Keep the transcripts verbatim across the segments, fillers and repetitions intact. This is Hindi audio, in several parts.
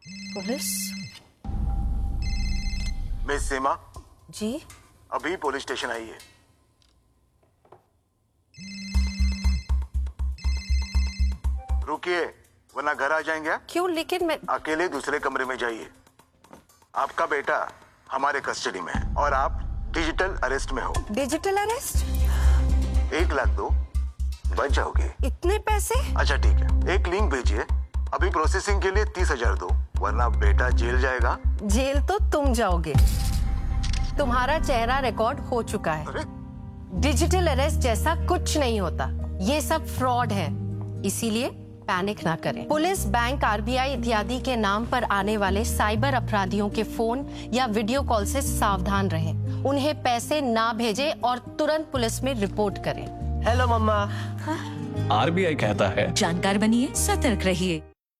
पुलिस? मिस सीमा जी? अभी पुलिस स्टेशन आई है। रुकिए वरना घर आ जाएंगे आप। क्यों? लेकिन मैं अकेले दूसरे कमरे में जाइए। आपका बेटा हमारे कस्टडी में है और आप डिजिटल अरेस्ट में हो। Digital arrest? एक लाख दो, बच जाओगे। इतने पैसे? अच्छा ठीक है, एक लिंक भेजिए। अभी प्रोसेसिंग के लिए तीस हजार दो, वरना बेटा जेल जाएगा। जेल तो तुम जाओगे। तुम्हारा चेहरा रिकॉर्ड हो चुका है। अरे डिजिटल अरेस्ट जैसा कुछ नहीं होता, ये सब फ्रॉड है। इसीलिए पैनिक ना करें। पुलिस, बैंक, आरबीआई इत्यादि के नाम पर आने वाले साइबर अपराधियों के फोन या वीडियो कॉल से सावधान रहें। उन्हें पैसे ना भेजें और तुरंत पुलिस में रिपोर्ट करें। हेलो मम्मा। आरबीआई कहता है जानकार बनिए, सतर्क रहिए।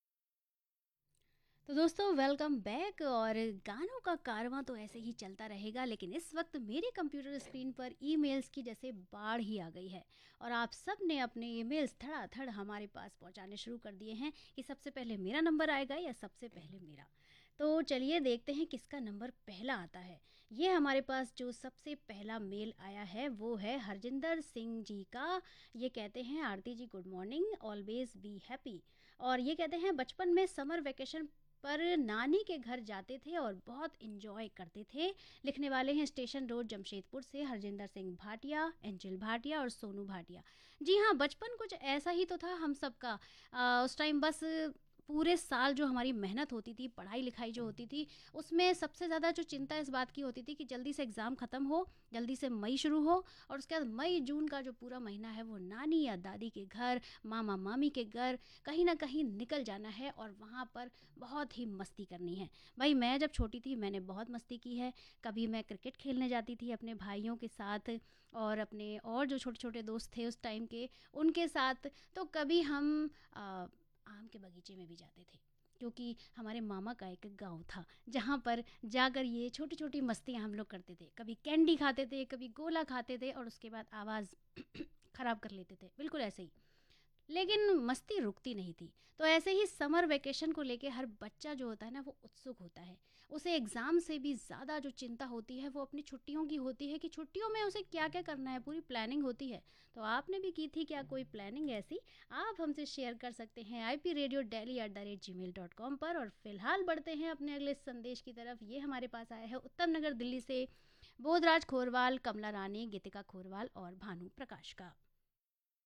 तो दोस्तों वेलकम बैक। और गानों का कारवां तो ऐसे ही चलता रहेगा, लेकिन इस वक्त मेरे कंप्यूटर स्क्रीन पर ईमेल्स की जैसे बाढ़ ही आ गई है और आप सब ने अपने ईमेल्स धड़ाधड़ हमारे पास पहुंचाने शुरू कर दिए हैं कि सबसे पहले मेरा नंबर आएगा या सबसे पहले मेरा। तो चलिए देखते हैं किसका नंबर पहला आता है। ये हमारे पास जो सबसे पहला मेल आया है वो है हरजिंदर सिंह जी का। ये कहते हैं आरती जी good morning, always be happy. और ये कहते हैं बचपन में समर वेकेशन पर नानी के घर जाते थे और बहुत इन्जॉय करते थे। लिखने वाले हैं स्टेशन रोड जमशेदपुर से हरजिंदर सिंह भाटिया, एंजल भाटिया और सोनू भाटिया। जी हाँ, बचपन कुछ ऐसा ही तो था हम सबका। आ, उस टाइम बस पूरे साल जो हमारी मेहनत होती थी, पढ़ाई लिखाई जो होती थी, उसमें सबसे ज़्यादा जो चिंता इस बात की होती थी कि जल्दी से एग्ज़ाम ख़त्म हो, जल्दी से मई शुरू हो और उसके बाद मई जून का जो पूरा महीना है वो नानी या दादी के घर, मामा मामी के घर कहीं ना कहीं निकल जाना है और वहाँ पर बहुत ही मस्ती करनी है। भाई मैं जब छोटी थी मैंने बहुत मस्ती की है। कभी मैं क्रिकेट खेलने जाती थी अपने भाइयों के साथ और अपने और जो छोटे छोटे दोस्त थे उस टाइम के उनके साथ। तो कभी हम आ, आम के बगीचे में भी जाते थे, क्योंकि हमारे मामा का एक गांव था जहाँ पर जाकर ये छोटी छोटी मस्तियाँ हम लोग करते थे। कभी कैंडी खाते थे, कभी गोला खाते थे और उसके बाद आवाज़ ख़राब कर लेते थे, बिल्कुल ऐसे ही। लेकिन मस्ती रुकती नहीं थी। तो ऐसे ही समर वेकेशन को लेके हर बच्चा जो होता है ना वो उत्सुक होता है। उसे एग्ज़ाम से भी ज़्यादा जो चिंता होती है वो अपनी छुट्टियों की होती है कि छुट्टियों में उसे क्या क्या करना है, पूरी प्लानिंग होती है। तो आपने भी की थी क्या कोई प्लानिंग ऐसी? आप हमसे शेयर कर सकते हैं I P radio daily at the rate ji mail dot com पर। और फिलहाल बढ़ते हैं अपने अगले संदेश की तरफ। ये हमारे पास आया है उत्तम नगर दिल्ली से बोधराज खोरवाल, कमला रानी, गीतिका खोरवाल और भानु प्रकाश का।